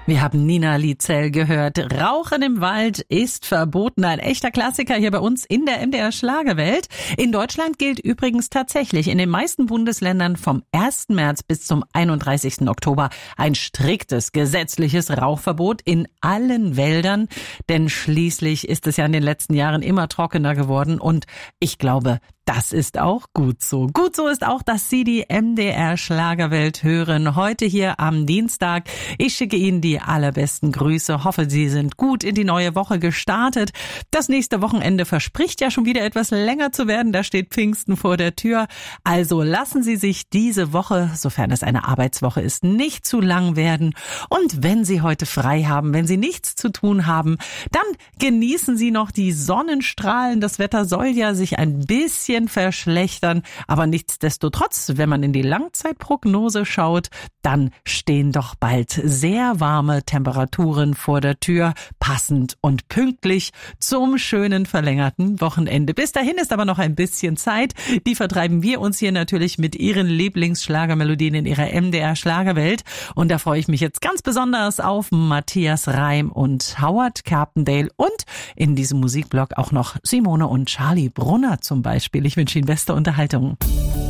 Wir haben Nina Lietzel gehört. Rauchen im Wald ist verboten. Ein echter Klassiker hier bei uns in der MDR Schlagerwelt. In Deutschland gilt übrigens tatsächlich in den meisten Bundesländern vom 1. März bis zum 31. Oktober ein striktes gesetzliches Rauchverbot in allen Wäldern. Denn schließlich ist es ja in den letzten Jahren immer trockener geworden und ich glaube, das ist auch gut so. Gut so ist auch, dass Sie die MDR Schlagerwelt hören. Heute hier am Dienstag. Ich schicke Ihnen die allerbesten Grüße. Hoffe, Sie sind gut in die neue Woche gestartet. Das nächste Wochenende verspricht ja schon wieder etwas länger zu werden. Da steht Pfingsten vor der Tür. Also lassen Sie sich diese Woche, sofern es eine Arbeitswoche ist, nicht zu lang werden. Und wenn Sie heute frei haben, wenn Sie nichts zu tun haben, dann genießen Sie noch die Sonnenstrahlen. Das Wetter soll ja sich ein bisschen verschlechtern, aber nichtsdestotrotz, wenn man in die Langzeitprognose schaut, dann stehen doch bald sehr warme Temperaturen vor der Tür, passend und pünktlich zum schönen verlängerten Wochenende. Bis dahin ist aber noch ein bisschen Zeit. Die vertreiben wir uns hier natürlich mit Ihren Lieblingsschlagermelodien in Ihrer MDR Schlagerwelt. Und da freue ich mich jetzt ganz besonders auf Matthias Reim und Howard Carpendale und in diesem Musikblock auch noch Simone und Charlie Brunner zum Beispiel. Ich wünsche Ihnen beste Unterhaltung.